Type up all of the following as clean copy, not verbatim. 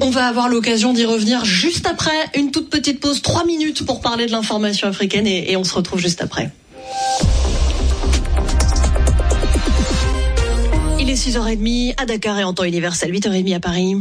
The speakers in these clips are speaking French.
On va avoir l'occasion d'y revenir juste après une toute petite pause, 3 minutes pour parler de l'information africaine et on se retrouve juste après. Il est 6h30 à Dakar et en temps universel, 8h30 à Paris.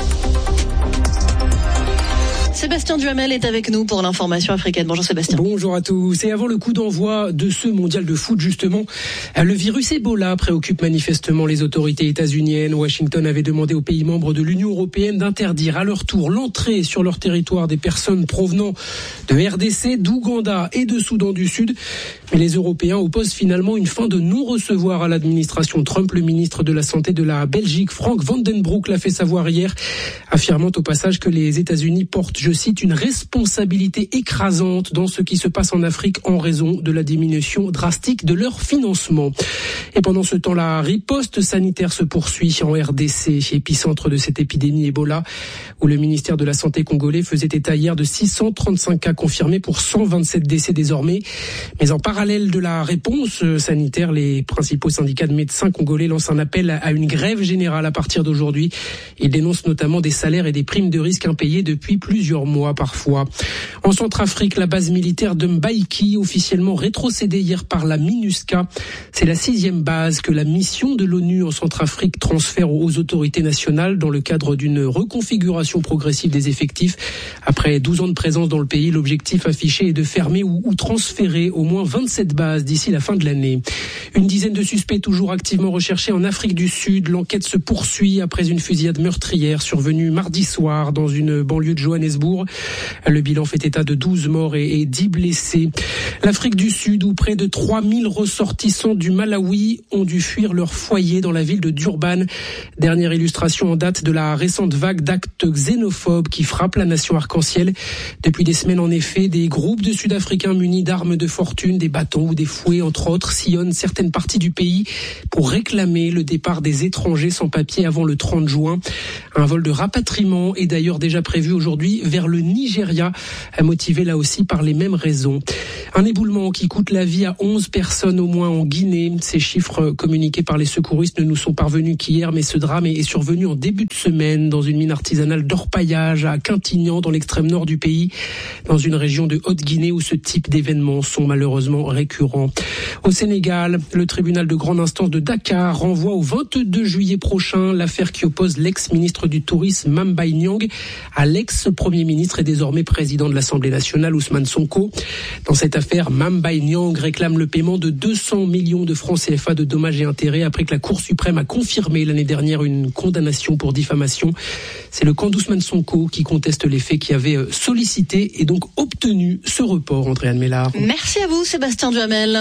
Sébastien Duhamel est avec nous pour l'information africaine. Bonjour Sébastien. Bonjour à tous. Et avant le coup d'envoi de ce mondial de foot, justement, le virus Ebola préoccupe manifestement les autorités états-uniennes. Washington avait demandé aux pays membres de l'Union européenne d'interdire à leur tour l'entrée sur leur territoire des personnes provenant de RDC, d'Ouganda et de Soudan du Sud. Mais les Européens opposent finalement une fin de non-recevoir à l'administration Trump. Le ministre de la Santé de la Belgique, Frank Vandenbroek, l'a fait savoir hier, affirmant au passage que les États-Unis portent, je cite, une responsabilité écrasante dans ce qui se passe en Afrique en raison de la diminution drastique de leur financement. Et pendant ce temps, la riposte sanitaire se poursuit en RDC, épicentre de cette épidémie Ebola, où le ministère de la Santé congolais faisait état hier de 635 cas confirmés pour 127 décès désormais. Mais en parallèle de la réponse sanitaire, les principaux syndicats de médecins congolais lancent un appel à une grève générale à partir d'aujourd'hui. Ils dénoncent notamment des salaires et des primes de risque impayés depuis plusieurs mois parfois. En Centrafrique, la base militaire de Mbaïki, officiellement rétrocédée hier par la MINUSCA. C'est la 6e base que la mission de l'ONU en Centrafrique transfère aux autorités nationales dans le cadre d'une reconfiguration progressive des effectifs. Après 12 ans de présence dans le pays, l'objectif affiché est de fermer ou transférer au moins 27 bases d'ici la fin de l'année. Une dizaine de suspects toujours activement recherchés en Afrique du Sud. L'enquête se poursuit après une fusillade meurtrière survenue mardi soir dans une banlieue de Johannesburg. Le bilan fait état de 12 morts et 10 blessés. L'Afrique du Sud, où près de 3000 ressortissants du Malawi ont dû fuir leur foyer dans la ville de Durban. Dernière illustration en date de la récente vague d'actes xénophobes qui frappe la nation arc-en-ciel. Depuis des semaines, en effet, des groupes de Sud-Africains munis d'armes de fortune, des bâtons ou des fouets, entre autres, sillonnent certaines parties du pays pour réclamer le départ des étrangers sans papier avant le 30 juin. Un vol de rapatriement est d'ailleurs déjà prévu aujourd'hui vers le Nigeria, motivé là aussi par les mêmes raisons. Un éboulement qui coûte la vie à 11 personnes au moins en Guinée. Ces chiffres communiqués par les secouristes ne nous sont parvenus qu'hier, mais ce drame est survenu en début de semaine dans une mine artisanale d'orpaillage à Quintignan, dans l'extrême nord du pays, dans une région de Haute-Guinée où ce type d'événements sont malheureusement récurrents. Au Sénégal, le tribunal de grande instance de Dakar renvoie au 22 juillet prochain l'affaire qui oppose l'ex-ministre du Tourisme Mame Mbaye Niang à l'ex-premier ministre et désormais président de l'Assemblée nationale Ousmane Sonko. Dans cette affaire, Mame Mbaye Niang réclame le paiement de 200 millions de francs CFA de dommages et intérêts après que la Cour suprême a confirmé l'année dernière une condamnation pour diffamation. C'est le camp d'Ousmane Sonko qui conteste les faits, qui avait sollicité et donc obtenu ce report, Andréane Mélard. Merci à vous Sébastien Duhamel.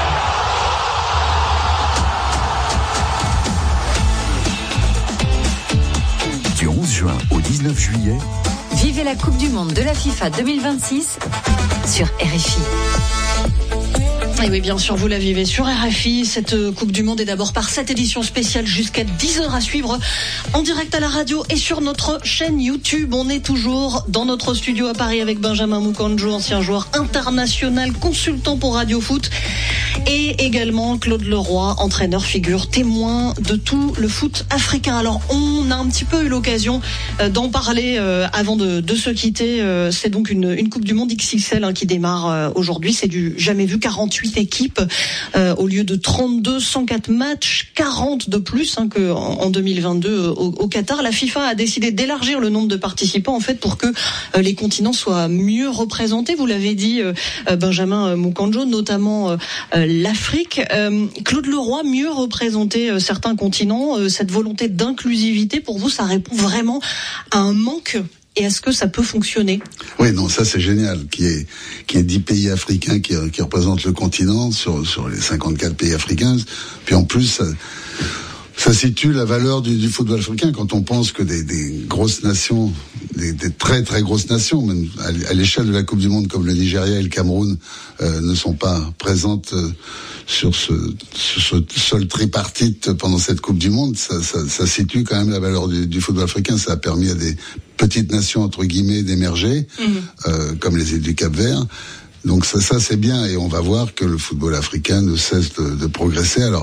Du 11 juin au 19 juillet, vivez la Coupe du Monde de la FIFA 2026 sur RFI. Et oui, bien sûr, vous la vivez sur RFI. Cette Coupe du Monde est d'abord par cette édition spéciale jusqu'à 10h à suivre en direct à la radio et sur notre chaîne YouTube. On est toujours dans notre studio à Paris avec Benjamin Mukonjo, ancien joueur international, consultant pour Radio Foot, et également Claude Leroy, entraîneur figure, témoin de tout le foot africain. Alors, on a un petit peu eu l'occasion d'en parler avant de se quitter. C'est donc une Coupe du Monde XXL qui démarre aujourd'hui. C'est du jamais vu, 48 équipes au lieu de 32, 104 matchs, 40 de plus qu'en 2022 au Qatar. La FIFA a décidé d'élargir le nombre de participants en fait pour que les continents soient mieux représentés. Vous l'avez dit, Benjamin Mukonjo, notamment l'Afrique. Claude Leroy, mieux représenter certains continents, cette volonté d'inclusivité, pour vous, ça répond vraiment à un manque? Et est-ce que ça peut fonctionner? Oui, non, ça c'est génial, qu'il y ait 10 pays africains qui représentent le continent sur les 54 pays africains. Puis en plus, ça situe la valeur du football africain quand on pense que des grosses nations, des très très grosses nations, même à l'échelle de la Coupe du Monde, comme le Nigeria et le Cameroun, ne sont pas présentes sur ce sol tripartite pendant cette Coupe du Monde. Ça situe quand même la valeur du football africain. Ça a permis à des petites nations entre guillemets d'émerger, comme les îles du Cap-Vert. Donc ça c'est bien, et on va voir que le football africain ne cesse de progresser. Alors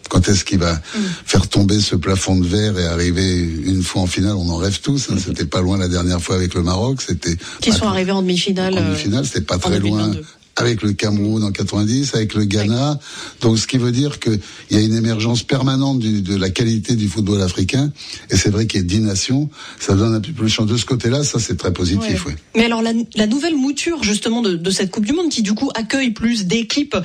Quand est-ce qu'il va faire tomber ce plafond de verre et arriver une fois en finale? On en rêve tous. Hein. C'était pas loin la dernière fois avec le Maroc. Qui sont arrivés en demi-finale. En demi-finale, c'était pas très loin. Avec le Cameroun en 90, avec le Ghana. Donc, ce qui veut dire qu'il y a une émergence permanente de la qualité du football africain. Et c'est vrai qu'il y a 10 nations. Ça donne un peu plus de chance de ce côté-là. Ça, c'est très positif, ouais. Mais alors, la nouvelle mouture, justement, de cette Coupe du Monde, qui, du coup, accueille plus d'équipes,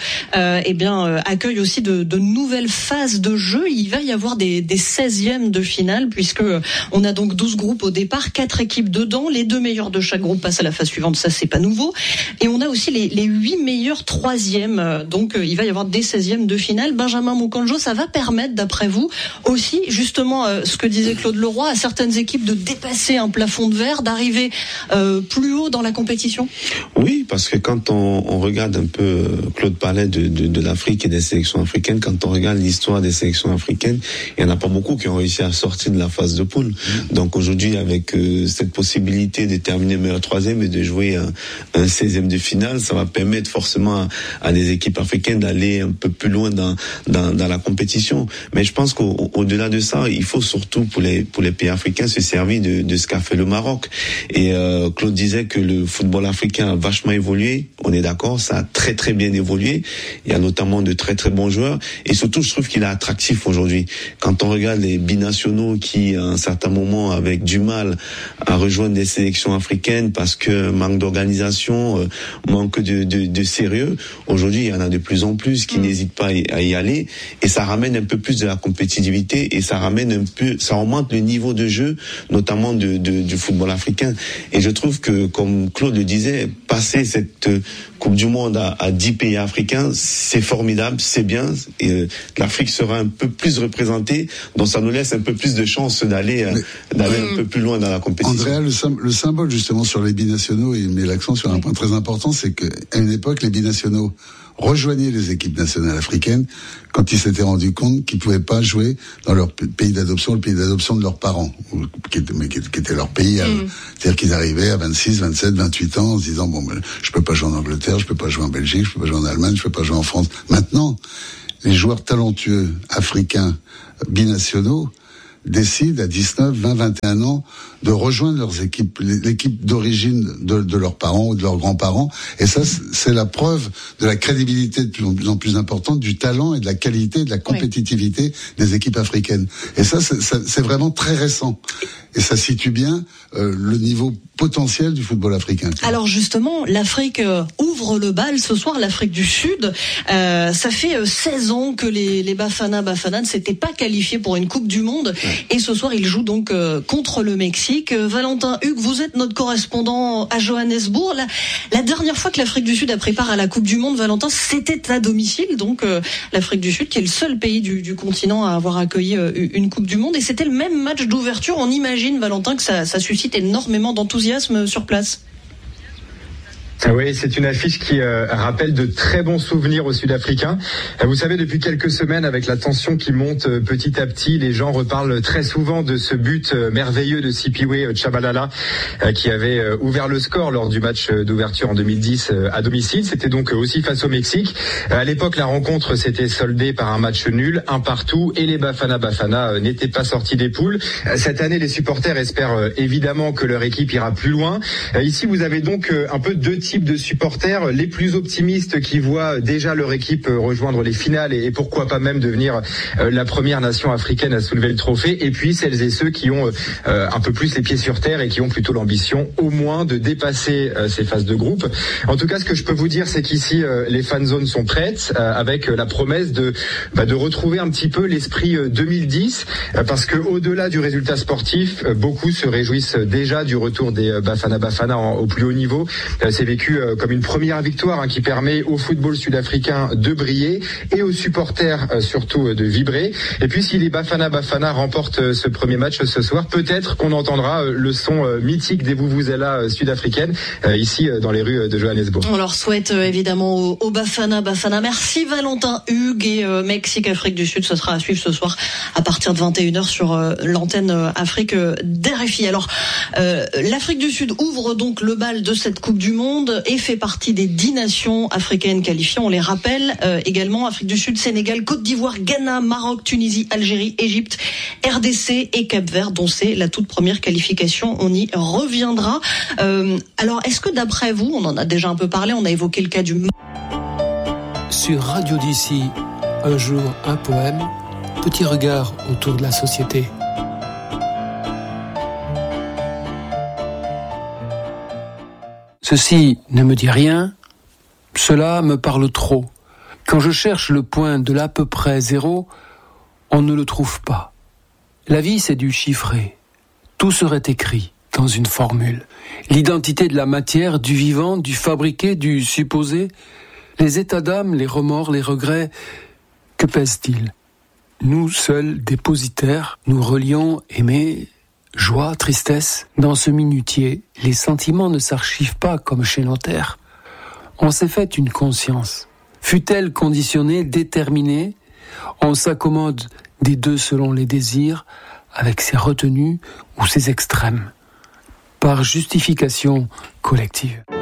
accueille aussi de nouvelles phases de jeu. Il va y avoir des 16e de finale, puisque on a donc 12 groupes au départ, 4 équipes dedans. Les 2 meilleurs de chaque groupe passent à la phase suivante. Ça, c'est pas nouveau. Et on a aussi les 8 meilleurs 3e, donc il va y avoir des 16e de finale. Benjamin Moukandjo, ça va permettre, d'après vous, aussi justement ce que disait Claude Leroy, à certaines équipes de dépasser un plafond de verre, d'arriver plus haut dans la compétition? Oui, parce que quand on regarde un peu, Claude parlait de l'Afrique et des sélections africaines, quand on regarde l'histoire des sélections africaines, il n'y en a pas beaucoup qui ont réussi à sortir de la phase de poule. Donc aujourd'hui, avec cette possibilité de terminer meilleur 3e et de jouer un 16e de finale, ça va permettre forcément à des équipes africaines d'aller un peu plus loin dans la compétition. Mais je pense qu'au-delà de ça, il faut surtout pour les pays africains se servir de ce qu'a fait le Maroc. Et Claude disait que le football africain a vachement évolué. On est d'accord, ça a très très bien évolué. Il y a notamment de très très bons joueurs. Et surtout, je trouve qu'il est attractif aujourd'hui. Quand on regarde les binationaux qui, à un certain moment, avaient du mal à rejoindre des sélections africaines parce que manque d'organisation, manque de sérieux. Aujourd'hui, il y en a de plus en plus qui n'hésitent pas à y aller, et ça ramène un peu plus de la compétitivité, et ça augmente le niveau de jeu, notamment du football africain. Et je trouve que, comme Claude le disait, passer cette Coupe du Monde à 10 pays africains, c'est formidable, c'est bien, et l'Afrique sera un peu plus représentée, donc ça nous laisse un peu plus de chances d'aller un peu plus loin dans la compétition. Andrea, le symbole justement sur les binationaux, il met l'accent sur un point très important, c'est qu'à une époque, les binationaux rejoignaient les équipes nationales africaines quand ils s'étaient rendus compte qu'ils pouvaient pas jouer dans leur pays d'adoption, le pays d'adoption de leurs parents, qui était leur pays. C'est-à-dire qu'ils arrivaient à 26, 27, 28 ans en se disant je peux pas jouer en Angleterre, je peux pas jouer en Belgique, je peux pas jouer en Allemagne, je peux pas jouer en France. Maintenant, les joueurs talentueux africains binationaux décident à 19, 20, 21 ans de rejoindre leurs équipes, l'équipe d'origine de leurs parents ou de leurs grands-parents. Et ça, c'est la preuve de la crédibilité de plus en plus importante, du talent et de la qualité, de la compétitivité des équipes africaines. Et ça, c'est vraiment très récent. Et ça situe bien le niveau potentiel du football africain. Alors justement, l'Afrique ouvre le bal ce soir, l'Afrique du Sud. Ça fait 16 ans que les Bafana ne s'étaient pas qualifiés pour une Coupe du Monde. Et ce soir, ils jouent donc contre le Mexique. Valentin Hugues, vous êtes notre correspondant à Johannesburg. La dernière fois que l'Afrique du Sud a pris part à la Coupe du Monde, Valentin, c'était à domicile. Donc l'Afrique du Sud, qui est le seul pays du continent à avoir accueilli une Coupe du Monde. Et c'était le même match d'ouverture. On imagine, Valentin, que ça suscite énormément d'enthousiasme sur place. Oui, c'est une affiche qui rappelle de très bons souvenirs aux Sud-Africains. Vous savez, depuis quelques semaines, avec la tension qui monte petit à petit, les gens reparlent très souvent de ce but merveilleux de Sipiwe Tshabalala qui avait ouvert le score lors du match d'ouverture en 2010 à domicile. C'était donc aussi face au Mexique. À l'époque, la rencontre s'était soldée par un match nul, 1-1, et les Bafana n'étaient pas sortis des poules. Cette année, les supporters espèrent évidemment que leur équipe ira plus loin. Ici, vous avez donc un peu deux types de supporters, les plus optimistes qui voient déjà leur équipe rejoindre les finales et pourquoi pas même devenir la première nation africaine à soulever le trophée, et puis celles et ceux qui ont un peu plus les pieds sur terre et qui ont plutôt l'ambition au moins de dépasser ces phases de groupe. En tout cas, ce que je peux vous dire, c'est qu'ici les fan zones sont prêtes avec la promesse de retrouver un petit peu l'esprit 2010, parce que au-delà du résultat sportif, beaucoup se réjouissent déjà du retour des Bafana au plus haut niveau. C'est vécu comme une première victoire qui permet au football sud-africain de briller et aux supporters surtout de vibrer. Et puis si les Bafana remportent ce premier match ce soir, peut-être qu'on entendra le son mythique des vuvuzelas sud-africaines ici dans les rues de Johannesburg. On leur souhaite évidemment aux Bafana. Merci Valentin Hugues, et Mexique-Afrique du Sud, ce sera à suivre ce soir à partir de 21h sur l'antenne Afrique d'RFI. Alors l'Afrique du Sud ouvre donc le bal de cette Coupe du Monde. monde et fait partie des 10 nations africaines qualifiées. On les rappelle également: Afrique du Sud, Sénégal, Côte d'Ivoire, Ghana, Maroc, Tunisie, Algérie, Égypte, RDC et Cap-Vert, dont c'est la toute première qualification. On y reviendra. Alors, est-ce que d'après vous, on en a déjà un peu parlé, on a évoqué le cas du... Sur Radio d'ici, un jour, un poème, petit regard autour de la société. Ceci ne me dit rien, cela me parle trop. Quand je cherche le point de l'à peu près zéro, on ne le trouve pas. La vie, c'est du chiffré. Tout serait écrit dans une formule. L'identité de la matière, du vivant, du fabriqué, du supposé, les états d'âme, les remords, les regrets, que pèsent-ils ? Nous, seuls dépositaires, nous relions aimer, joie, tristesse. Dans ce minutier, les sentiments ne s'archivent pas comme chez notaire. On s'est fait une conscience. Fut-elle conditionnée, déterminée ? On s'accommode des deux selon les désirs, avec ses retenues ou ses extrêmes, par justification collective.